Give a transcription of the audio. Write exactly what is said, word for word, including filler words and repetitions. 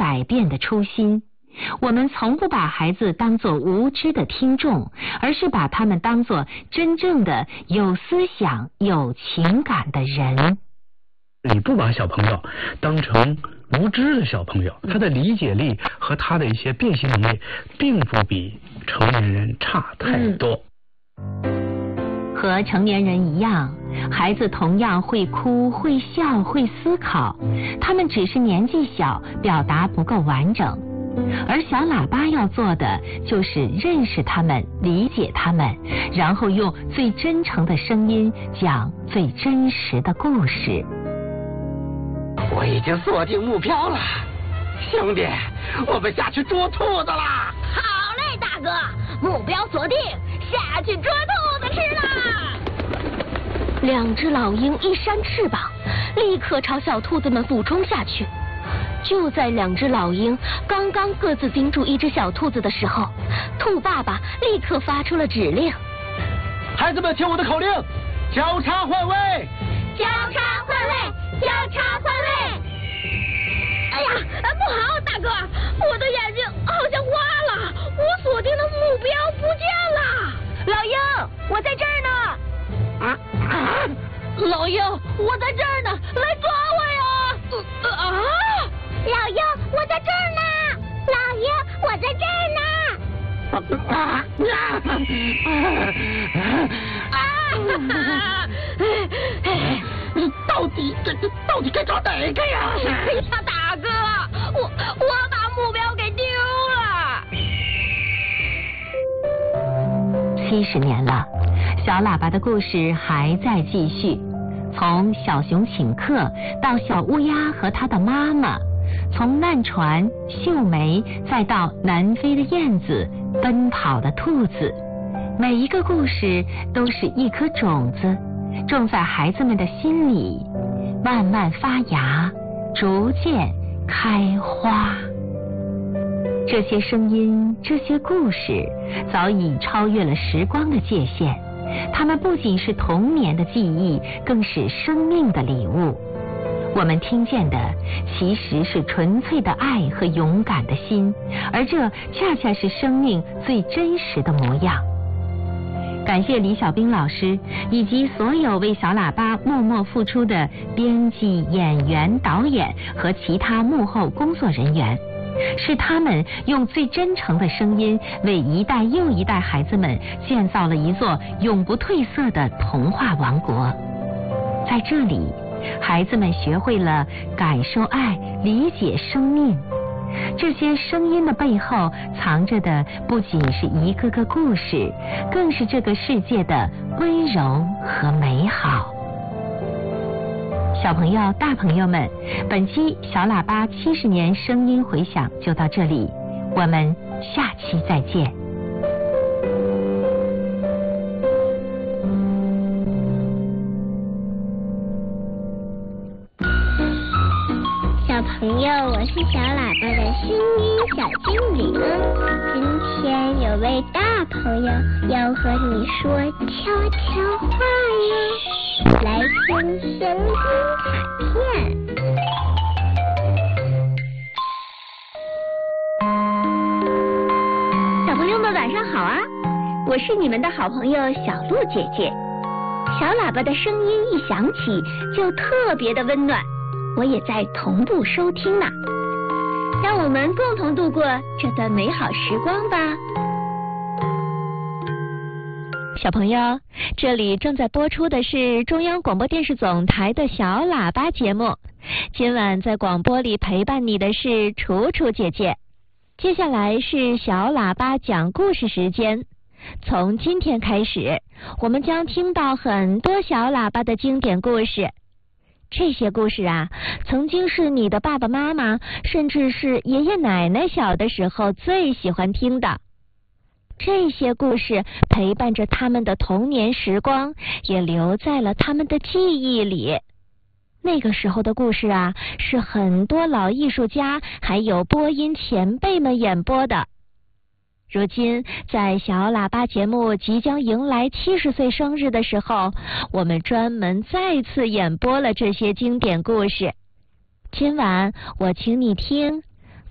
改变的初心。我们从不把孩子当作无知的听众，而是把他们当作真正的有思想、有情感的人。 你不把小朋友当成无知的小朋友，他的理解力和他的一些辨析能力并不比成年人差太多。 和成年人一样，孩子同样会哭、会笑、会思考，他们只是年纪小，表达不够完整。而小喇叭要做的就是认识他们，理解他们，然后用最真诚的声音讲最真实的故事。 我已经锁定目标了，兄弟，我们下去捉兔子啦！ 好嘞，大哥，目标锁定，下去捉兔子吃啦！两只老鹰一扇翅膀，立刻朝小兔子们俯冲下去。就在两只老鹰刚刚各自盯住一只小兔子的时候，兔爸爸立刻发出了指令： 孩子们听我的口令，交叉换位， 交叉换位，交叉换位。哎呀，不好，大哥，我的眼睛好像花了，我锁定的目标不见了。老鹰，我在这儿呢。啊啊！老鹰，我在这儿呢，来抓我呀！呃、啊！ 老鹰，我在这儿呢！老鹰，我在这儿呢！ 啊啊啊！你到底这这到底该找哪个呀？ 哎呀，大哥，我我把目标给丢了。 七十年了，小喇叭的故事还在继续，从小熊请客到小乌鸦和它的妈妈。从难船、秀梅，再到南飞的燕子、奔跑的兔子，每一个故事都是一颗种子，种在孩子们的心里，慢慢发芽，逐渐开花。这些声音，这些故事，早已超越了时光的界限，它们不仅是童年的记忆，更是生命的礼物。我们听见的其实是纯粹的爱和勇敢的心，而这恰恰是生命最真实的模样。感谢李小兵老师以及所有为小喇叭默默付出的编辑、演员、导演和其他幕后工作人员，是他们用最真诚的声音为一代又一代孩子们建造了一座永不褪色的童话王国。在这里，孩子们学会了感受爱，理解生命。这些声音的背后藏着的不仅是一个个故事，更是这个世界的温柔和美好。小朋友、大朋友们，本期小喇叭七十年声音回响就到这里，我们下期再见。 小朋友，我是小喇叭的声音小精灵，今天有位大朋友要和你说悄悄话哟，来听声音卡片。 小朋友们晚上好啊，我是你们的好朋友小鹿姐姐。小喇叭的声音一响起就特别的温暖，我也在同步收听呢，让我们共同度过这段美好时光吧。小朋友，这里正在播出的是中央广播电视总台的小喇叭节目，今晚在广播里陪伴你的是楚楚姐姐。接下来是小喇叭讲故事时间，从今天开始，我们将听到很多小喇叭的经典故事。这些故事啊，曾经是你的爸爸妈妈，甚至是爷爷奶奶小的时候最喜欢听的。这些故事陪伴着他们的童年时光，也留在了他们的记忆里。那个时候的故事啊，是很多老艺术家还有播音前辈们演播的。如今，在小喇叭节目即将迎来七十岁生日的时候，我们专门再次演播了这些经典故事。今晚我请你听